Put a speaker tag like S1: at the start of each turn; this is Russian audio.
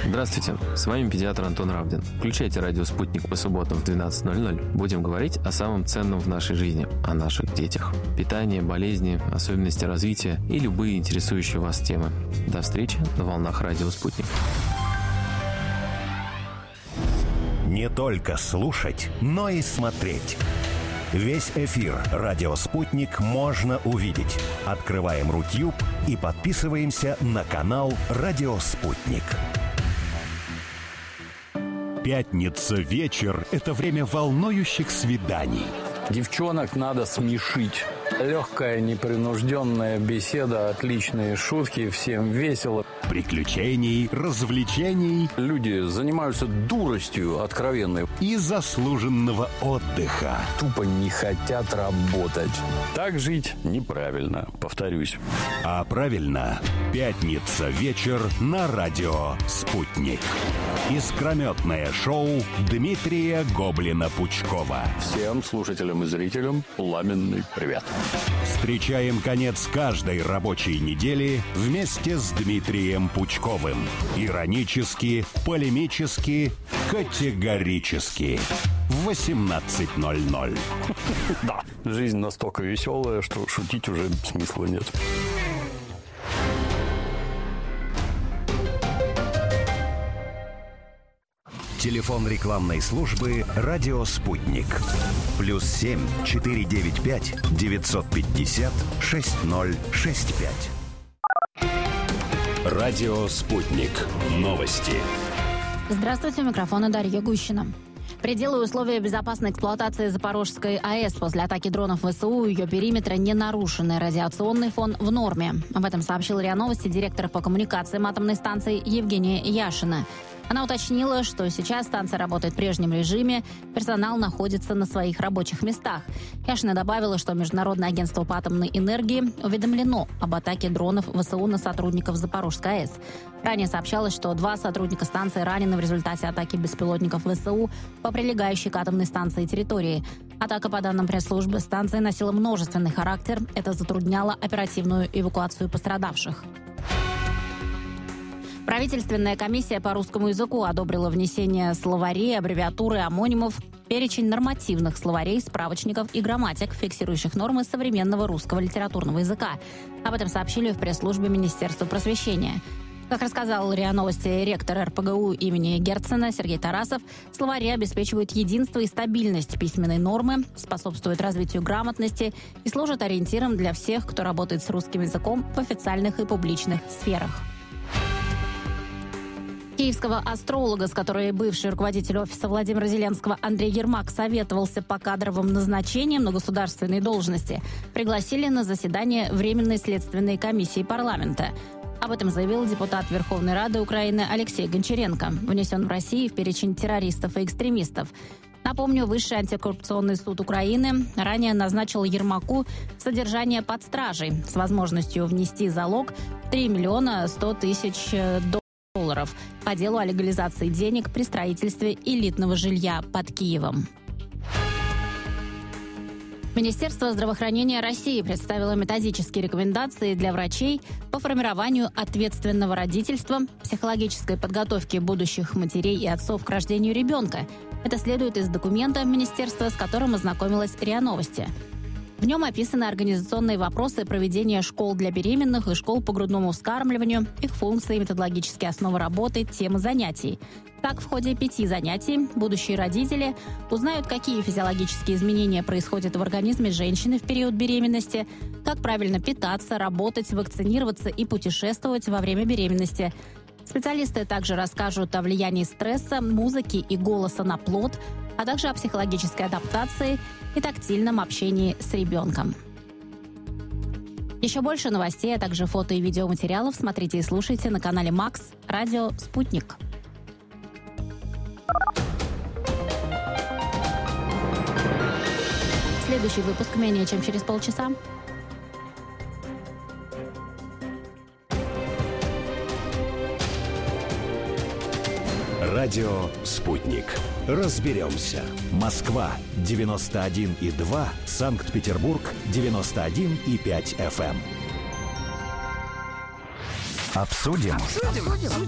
S1: Здравствуйте, с вами педиатр Антон Равдин. Включайте радио «Спутник» по субботам в 12:00. Будем говорить о самом ценном в нашей жизни, о наших детях. Питание, болезни, особенности развития и любые интересующие вас темы. До встречи на волнах радио «Спутник».
S2: Не только слушать, но и смотреть. Весь эфир «Радио Спутник» можно увидеть. Открываем Рутюб и подписываемся на канал «Радио Спутник». Пятница вечер – это время волнующих свиданий.
S3: Девчонок надо смешить. Легкая, непринужденная беседа, отличные шутки, всем весело.
S2: Приключений, развлечений.
S3: Люди занимаются дуростью откровенной.
S2: И заслуженного отдыха.
S3: Тупо не хотят работать. Так жить неправильно, повторюсь.
S2: А правильно, пятница вечер на радио «Спутник». Искрометное шоу Дмитрия Гоблина-Пучкова.
S3: Всем слушателям и зрителям пламенный привет.
S2: Встречаем конец каждой рабочей недели вместе с Дмитрием Пучковым. Иронически, полемически, категорически. В 18:00.
S3: Да, жизнь настолько веселая, что шутить уже смысла нет.
S2: Телефон рекламной службы «Радио Спутник». +7 495 950 6065. Радио Спутник. Новости.
S4: Здравствуйте, у микрофона Дарья Гущина. Пределы и условия безопасной эксплуатации Запорожской АЭС после атаки дронов ВСУ и ее периметра не нарушены. Радиационный фон в норме. Об этом сообщил РИА Новости директор по коммуникациям атомной станции Евгения Яшина. Она уточнила, что сейчас станция работает в прежнем режиме, персонал находится на своих рабочих местах. Яшина добавила, что Международное агентство по атомной энергии уведомлено об атаке дронов ВСУ на сотрудников Запорожской АЭС. Ранее сообщалось, что 2 сотрудника станции ранены в результате атаки беспилотников ВСУ по прилегающей к атомной станции территории. Атака, по данным пресс-службы станции, носила множественный характер. Это затрудняло оперативную эвакуацию пострадавших. Правительственная комиссия по русскому языку одобрила внесение словарей, аббревиатуры, омонимов, перечень нормативных словарей, справочников и грамматик, фиксирующих нормы современного русского литературного языка. Об этом сообщили в пресс-службе Министерства просвещения. Как рассказал РИА Новости ректор РПГУ имени Герцена Сергей Тарасов, словари обеспечивают единство и стабильность письменной нормы, способствуют развитию грамотности и служат ориентиром для всех, кто работает с русским языком в официальных и публичных сферах. Киевского астролога, с которой бывший руководитель офиса Владимира Зеленского Андрей Ермак советовался по кадровым назначениям на государственные должности, пригласили на заседание Временной следственной комиссии парламента. Об этом заявил депутат Верховной Рады Украины Алексей Гончаренко. Внесен в Россию в перечень террористов и экстремистов. Напомню, Высший антикоррупционный суд Украины ранее назначил Ермаку содержание под стражей с возможностью внести залог 3 100 000 долларов по делу о легализации денег при строительстве элитного жилья под Киевом. Министерство здравоохранения России представило методические рекомендации для врачей по формированию ответственного родительства, психологической подготовки будущих матерей и отцов к рождению ребенка. Это следует из документа министерства, с которым ознакомилась РИА Новости. В нем описаны организационные вопросы проведения школ для беременных и школ по грудному вскармливанию, их функции, методологические основы работы, темы занятий. Так, в ходе 5 занятий будущие родители узнают, какие физиологические изменения происходят в организме женщины в период беременности, как правильно питаться, работать, вакцинироваться и путешествовать во время беременности. Специалисты также расскажут о влиянии стресса, музыки и голоса на плод, а также о психологической адаптации и тактильном общении с ребенком. Еще больше новостей, а также фото и видеоматериалов смотрите и слушайте на канале Макс «Радио Спутник». Следующий выпуск менее чем через полчаса.
S2: Радио «Спутник». Разберемся. Москва 91,2, Санкт-Петербург 91,5 FM. Обсудим.